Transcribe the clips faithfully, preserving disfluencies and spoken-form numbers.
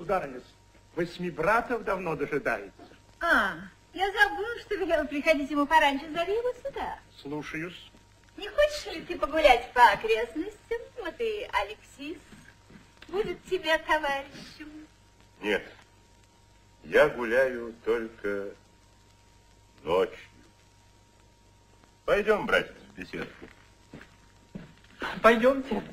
Сударыня, восьми братов давно дожидается. А, я забыла, что велела приходить ему пораньше. Зови его сюда. Слушаюсь. Не хочешь ли ты погулять по окрестностям? Вот и Алексис будет тебе товарищем. Нет, я гуляю только ночью. Пойдем, братец, в беседку. Пойдемте.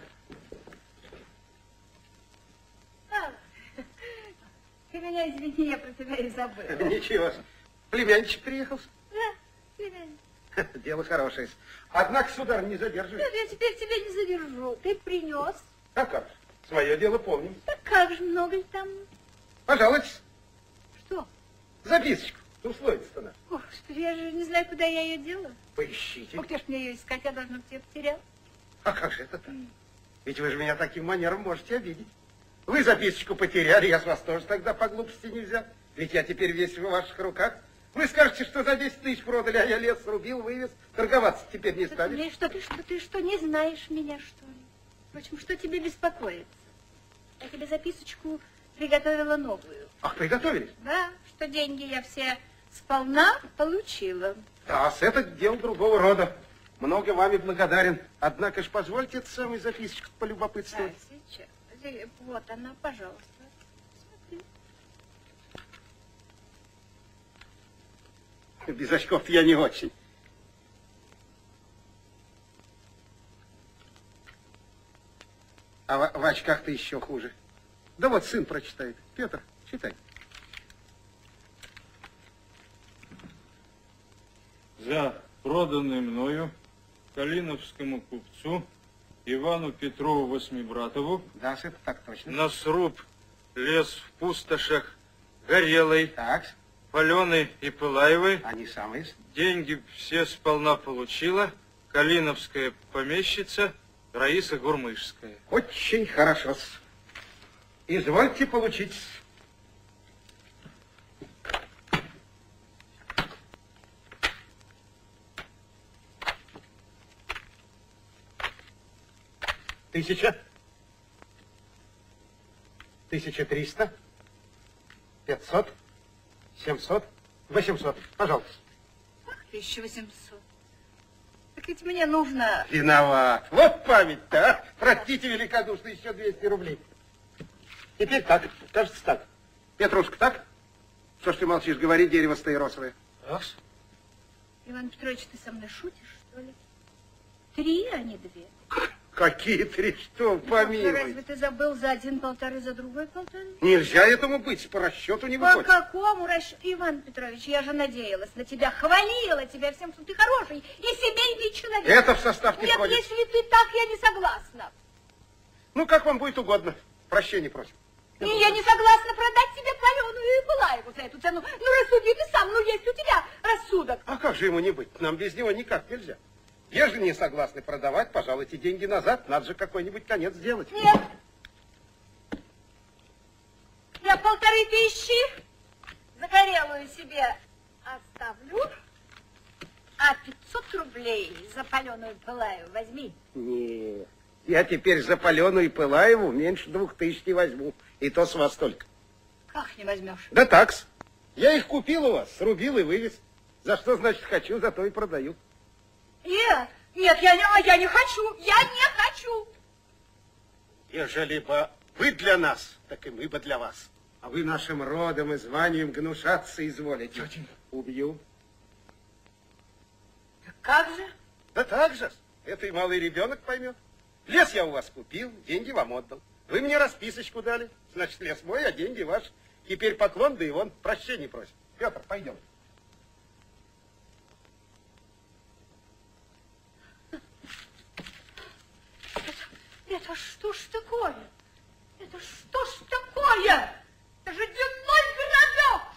А, ты меня извини, я про тебя и забыла. Ничего, племянничек приехал. Да, племянник. Дело хорошее. Однако, сударь, не задерживай. Нет, я теперь тебя не задержу. Ты принес. А как? Свое дело помним. Так как же, много ли там? Пожалуйста. Что? Записочку. Условиться-то надо. Ох, я же не знаю, куда я ее делала. Поищите. Ну, где ж мне ее искать? Я должна быть ее потеряла. А как же это-то? Ведь вы же меня таким манером можете обидеть. Вы записочку потеряли, я с вас тоже тогда по глупости не взял. Ведь я теперь весь в ваших руках. Вы скажете, что за десять тысяч продали, а я лес срубил, вывез. Торговаться теперь не станешь. Что ты, что ты, что, не знаешь меня, что ли? Впрочем, что тебе беспокоиться? Я тебе записочку приготовила новую. Ах, приготовились? Да, что деньги я все сполна получила. Да, с это дело другого рода. Много вами благодарен. Однако ж позвольте эту самую записочку полюбопытствовать. Да, сейчас. Вот она, пожалуйста. Смотри. Без очков я не очень. А в, в очках-то еще хуже. Да вот сын прочитает. Петр, читай. За проданный мною калиновскому купцу Ивану Петрову Восьмибратову. Да, это так точно. На сруб лес в пустошах горелый, Так. паленый и пылаевый. Они самые. Деньги все сполна получила калиновская помещица Раиса Гурмышская. Очень хорошо. Извольте получить. Тысяча. Тысяча триста. Пятьсот. Семьсот. Восемьсот. Пожалуйста. тысяча восемьсот. Так ведь мне нужно... Виноват. Вот память-то, а? Простите великодушно, еще двести рублей. Теперь так. Кажется, так. Петрушка, так? Что ж ты молчишь? Говори, дерево стаиросовое. Раз. Иван Петрович, ты со мной шутишь, что ли? Три, а не две. Какие три? Что, помилуй. Разве ты забыл за один полторы, за другой полторы? Нельзя этому быть, по расчету не По выходит. какому расчету? Иван Петрович, я же надеялась на тебя, хвалила тебя всем, что ты хороший и семейный человек. Это в состав не Нет, входит. если ты так, я не согласна. Ну, как вам будет угодно. Прощения просим. И я не согласна продать тебе паленую и пылаеву за эту цену. Ну, рассуди ты сам, ну, есть у тебя рассудок. А как же ему не быть? Нам без него никак нельзя. Ежели не согласны продавать, пожалуйте деньги назад. Надо же какой-нибудь конец сделать. Нет. Я полторы тысячи загорелую себе оставлю, а пятьсот рублей за паленую пылаеву возьми. Нет. Я теперь за паленую и пылаеву меньше двух тысяч не возьму. И то с вас только. Как не возьмешь? Да такс. Я их купил у вас, срубил и вывез. За что, значит, хочу, за то и продаю. Нет, нет, я не, я не хочу, я не хочу. Ежели бы вы для нас, так и мы бы для вас. А вы нашим родом и званием гнушаться изволите. Тетенька. Убью. Так как же? Да так же. Это и малый ребенок поймет. Лес я у вас купил, деньги вам отдал. Вы мне расписочку дали. Значит, лес мой, а деньги ваши. Теперь поклон, да и вон прощения просит. Петр, пойдем. Это что ж такое? Это что ж такое? Это же дневной городок!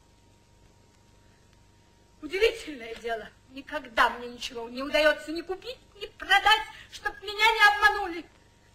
Удивительное дело. Никогда мне ничего не удается ни купить, ни продать, чтоб меня не обманули.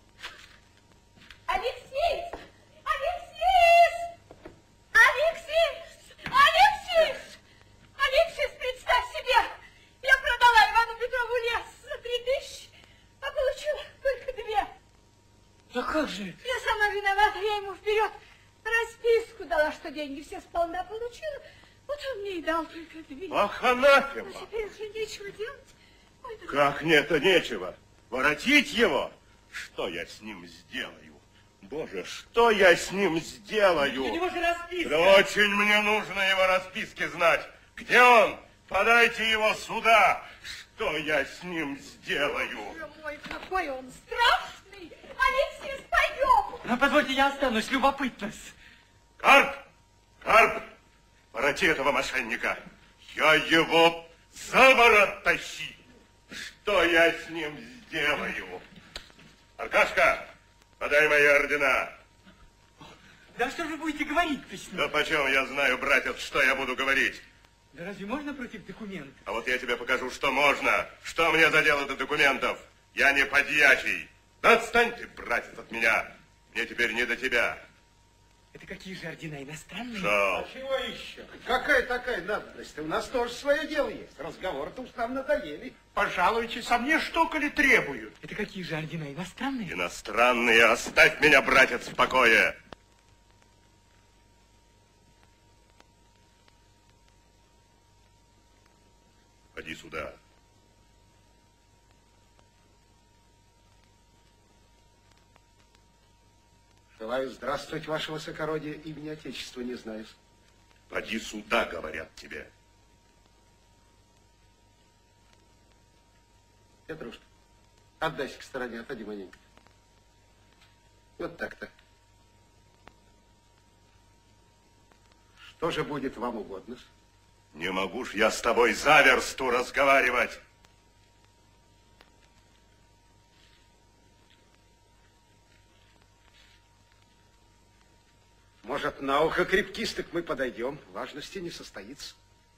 Алексей! Алексей! Алексей! Алексей! Алексей, представь себе! Я продала Ивану Петрову лес за три тысячи, а получила только две. Да как же? Я сама виновата, я ему вперед расписку дала, что деньги все сполна получила. Вот он мне и дал только две. Ах, анафема! А теперь уже нечего делать. Ой, да... Как нет-то нечего? Воротить его? Что я с ним сделаю? Боже, что я с ним сделаю? У него же расписка. Да очень мне нужно его расписки знать. Где он? Подайте его сюда. Что я с ним сделаю? Боже мой, какой он страшный! Алексей, пойдем! Ну, позвольте, я останусь, любопытно. Карп! Карп! Вороти этого мошенника. Я его за ворот тащи. Что я с ним сделаю? Аркашка, подай мои ордена. Да что же вы будете говорить-то с ним? Да почем я знаю, братец, что я буду говорить? Да разве можно против документов? А вот я тебе покажу, что можно. Что мне за дело до документов? Я не подьячий. Да отстань ты, братец, от меня. Мне теперь не до тебя. Это какие же ордена иностранные? Что? А чего еще? Какая такая надобность? У нас тоже свое дело есть. Разговоры-то уж нам надоели. Пожалуйтесь, а мне что, коли требуют? Это какие же ордена иностранные? Иностранные, оставь меня, братец, в покое. Ходи сюда. Желаю здравствовать, ваше высокородие, имени Отечества не знаю. Поди сюда, говорят тебе. Петрушка, отдайся к стороне, отойди маленько. Вот так-то. Что же будет вам угодно? Не могу ж я с тобой за версту разговаривать. Может, на ухо крепкисток мы подойдем, важности не состоится.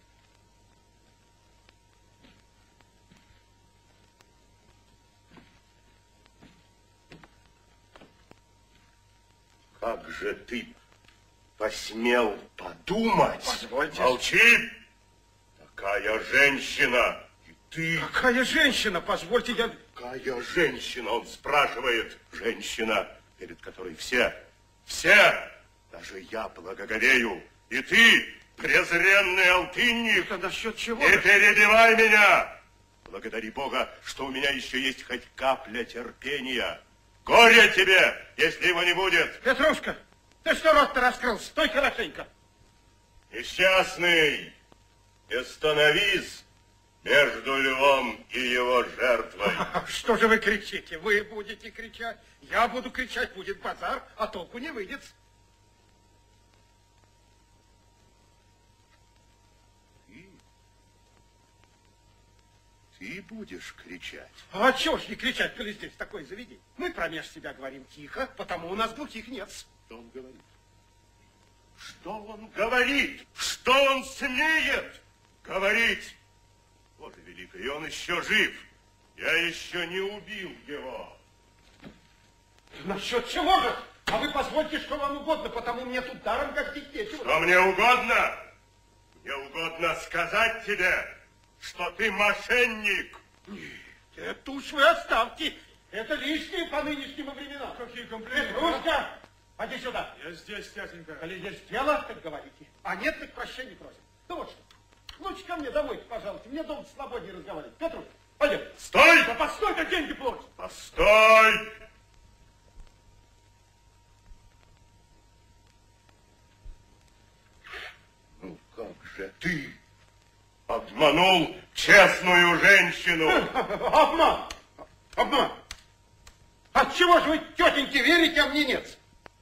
Как же ты посмел подумать? Позвольте. Молчи! Такая женщина, и ты... Какая женщина, позвольте, я... Какая женщина, он спрашивает. Женщина, перед которой все, все, даже я благоговею. И ты, презренный алтынник, Это насчет чего? не перебивай меня. Благодари Бога, что у меня еще есть хоть капля терпения. Горе тебе, если его не будет. Петрушка, ты что рот-то раскрыл? Стой хорошенько. Несчастный, не становись между львом и его жертвой. Что же вы кричите? Вы будете кричать, я буду кричать, будет базар, а толку не выйдет. Ты, ты будешь кричать. А чего ж не кричать, коли здесь такое заведение? Мы промеж себя говорим тихо, потому у нас глухих нет. Что он говорит? Что он говорит? Что он смеет говорить? Боже великий, он еще жив. Я еще не убил его. Насчет чего же? А вы позвольте, что вам угодно, потому мне тут даром как детей. Что мне угодно? Мне угодно сказать тебе, что ты мошенник. Это уж вы оставьте. Это лишнее по нынешним временам. Какие комплименты? Петрушка, поди сюда. Я здесь, тятенька. Коли есть дело, так говорите. А нет, так прощения просим. Ну вот что. Лучше ко мне домой, пожалуйста. Мне дома свободнее разговаривать. Петрушка, пойдем. Стой! Да постой, как деньги платят. Постой! Ну как же ты обманул честную женщину? Обман! Обман! Отчего же вы, тетеньки, верите, а мне нет?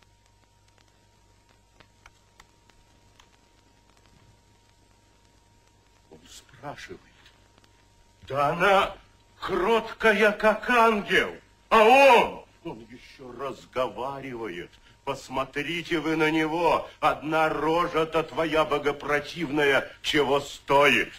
Он спрашивает. Да она кроткая, как ангел, а он, он еще разговаривает. Посмотрите вы на него, одна рожа-то твоя богопротивная чего стоит.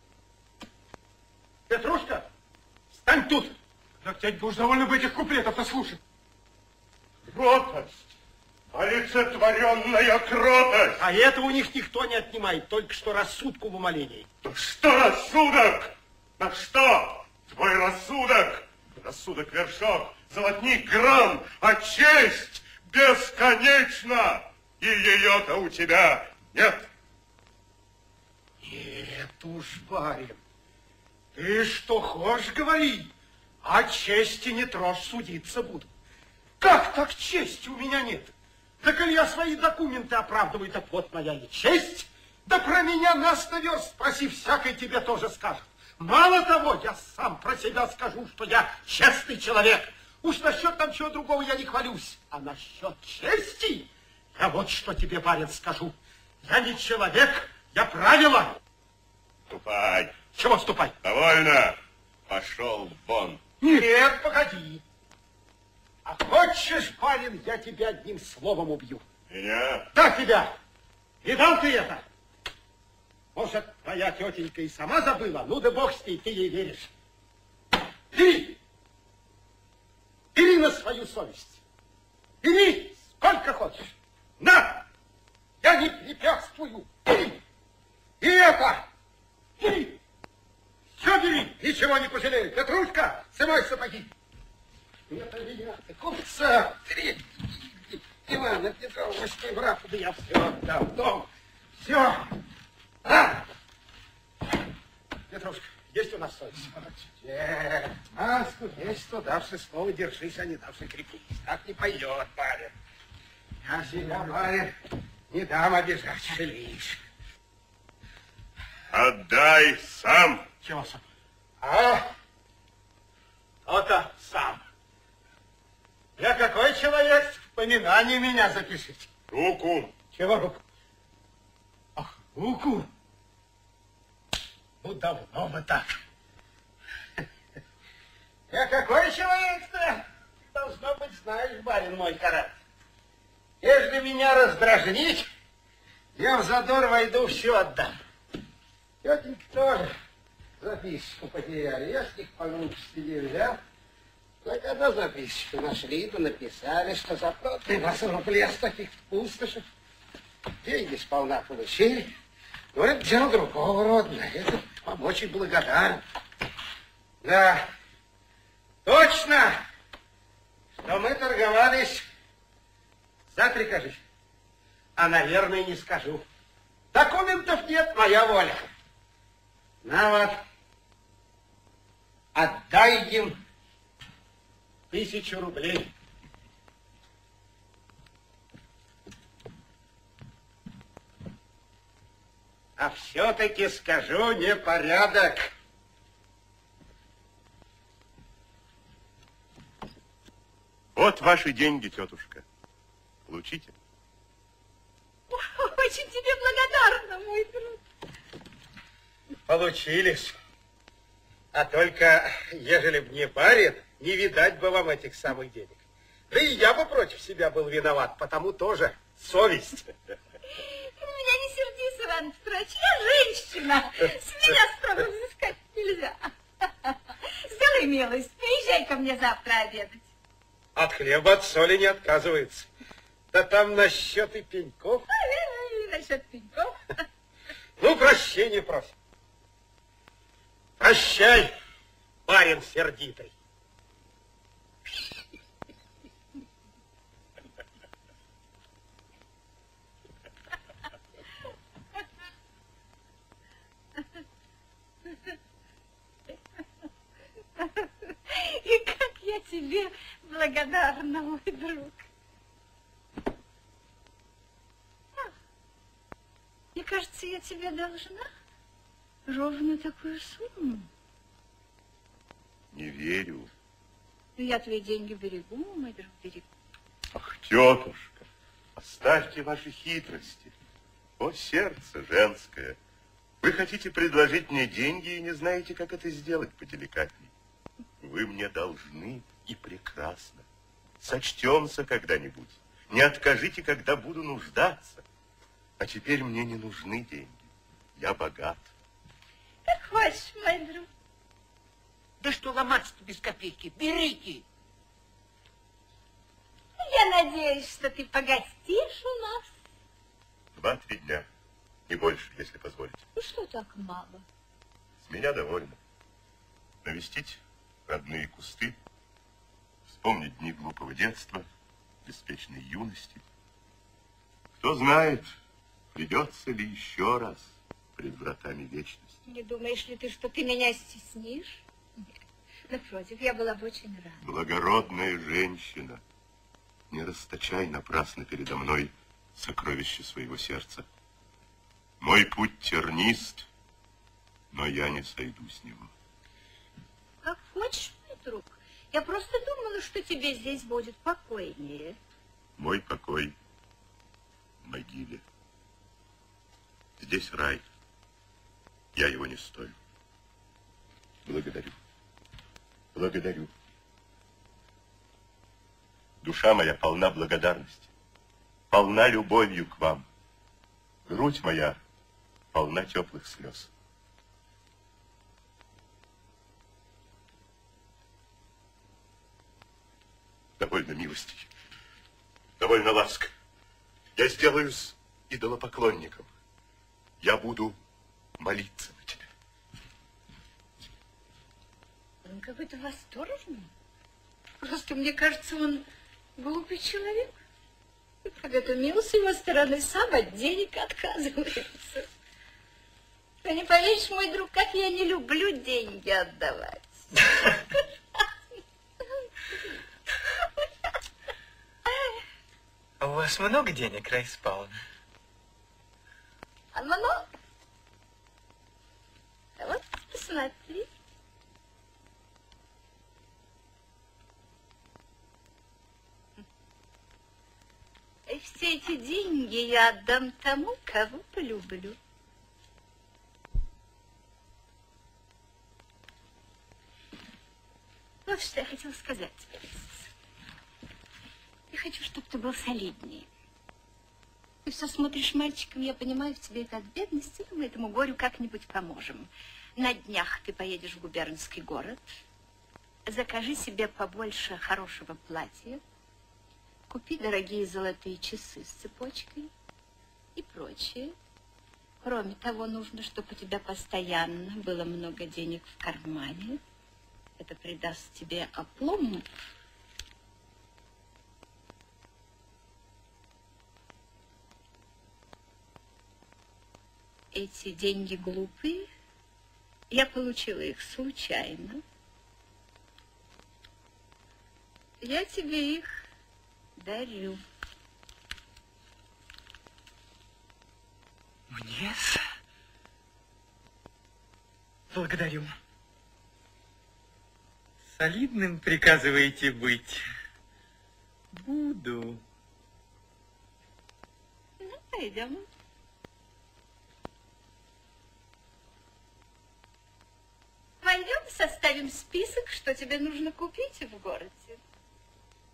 Петрушка, стань тут. Так, дядька, уж довольно бы этих куплетов-то слушать. Кротость, олицетворенная кротость. А это у них никто не отнимает, только что рассудку в умолении. Да что рассудок? На что твой рассудок? Рассудок вершок, золотник гран, а честь бесконечна. И ее-то у тебя нет. Нет уж, барин, ты что хочешь говори, о чести не трожь, судиться буду. Как так чести у меня нет? Да коли я свои документы оправдываю, так вот моя и честь. Да про меня нас наверст спроси, всякой тебе тоже скажет. Мало того, я сам про себя скажу, что я честный человек. Уж насчет там чего другого я не хвалюсь. А насчет чести, я вот что тебе, барин, скажу. Я не человек, я правило. Ступай. Чего ступай? Довольно. Пошел вон. Нет, погоди. А хочешь, барин, я тебя одним словом убью. Меня? Да, тебя. Видал ты это? Может, твоя тетенька и сама забыла? Ну да бог с ней, ты ей веришь. Бери. Бери на свою совесть. Бери сколько хочешь. На! Я не препятствую. Бери. И это. Бери. Все бери. Ничего не пожалею. Петрушка, сымай сапоги. Это меня, ты купца. Три. Ивана Петровича, брат, да я все отдам. Дом. Все. А! Петрушка, есть у нас совесть? Нет. Маску есть, что давши слово держись, а не давши крепись. Так не пойдет, барин. Я себя, барин, не дам обижать. Шелишь. Отдай сам. Чего сам? А? То-то сам. Я какой человек? В поминании меня запишите. Руку. Чего руку? Ах, руку? Ну, давно бы так. Я какой человек-то? Должно быть, знаешь, барин мой характер. Если меня раздражнить, я в задор войду, все отдам. Тетенька тоже записку потеряли. Я с них по глупости не взял. Но когда записку нашли, то написали, что за проданный вас рублей с таких пустошек. Деньги сполна получили. Говорят, дело другого рода. Это помочь и благодарен. Да, точно, что мы торговались за три кажи. А, наверное, не скажу. Документов нет, моя воля. На вот, отдай им тысячу рублей. А все-таки скажу, непорядок. Вот ваши деньги, тетушка. Получите. Очень тебе благодарна, мой друг. Получились. А только, ежели б не барин, не видать бы вам этих самых денег. Да и я бы против себя был виноват, потому тоже совесть. Ты на меня не сердись, Иван Петрович, я женщина. С меня строго взыскать нельзя. Сделай милость, приезжай ко мне завтра обедать. От хлеба, от соли не отказывается. Да там насчет и пеньков. А, насчет пеньков. Ну, прощения просим. Прощай, барин сердитый. И как я тебе благодарна, мой друг. А, мне кажется, я тебе должна ровно такую сумму. Не верю. Но я твои деньги берегу, мой друг, берегу. Ах, тетушка, оставьте ваши хитрости. О, сердце женское. Вы хотите предложить мне деньги и не знаете, как это сделать поделикатней. Вы мне должны и прекрасно. Сочтемся когда-нибудь. Не откажите, когда буду нуждаться. А теперь мне не нужны деньги. Я богат. Как хочешь, мой друг. Да что ломаться-то без копейки? Берите. Я надеюсь, что ты погостишь у нас. Два-три дня. Не больше, если позволите. Ну что так мало? С меня довольно. Навестить родные кусты, вспомнить дни глупого детства, беспечной юности. Кто Кто знает, придется ли еще раз пред вратами вечности. Не думаешь ли ты, что ты меня стеснишь? Нет. Напротив, я была бы очень рада. Благородная женщина, не расточай напрасно передо мной сокровище своего сердца. Мой путь тернист, но я не сойду с него. Как хочешь, мой друг. Я просто думала, что тебе здесь будет покойнее. Мой покой в могиле. Здесь рай. Я его не стою. Благодарю. Благодарю. Душа моя полна благодарности, полна любовью к вам. Грудь моя полна теплых слез. Довольно милости, довольно ласк. Я сделаюсь идолопоклонником. Я буду молиться на тебя. Он какой-то восторженный. Просто мне кажется, он глупый человек. И правда, это мило с его стороны, сам от денег отказывается. Ты не поверишь, мой друг, как я не люблю деньги отдавать. А у вас много денег, Раиса Павловна? А много? А вот посмотри. И все эти деньги я отдам тому, кого полюблю. Вот что я хотела сказать тебе. Я хочу, чтобы ты был солиднее. Ты все смотришь мальчиком, я понимаю, в тебе это от бедности, мы этому горю как-нибудь поможем. На днях ты поедешь в губернский город, закажи себе побольше хорошего платья, купи дорогие золотые часы с цепочкой и прочее. Кроме того, нужно, чтобы у тебя постоянно было много денег в кармане. Это придаст тебе опломб. Эти деньги глупые. Я получила их случайно. Я тебе их дарю. Мне? Благодарю. Солидным приказываете быть. Буду. Ну, пойдем. Пойдем составим список, что тебе нужно купить в городе.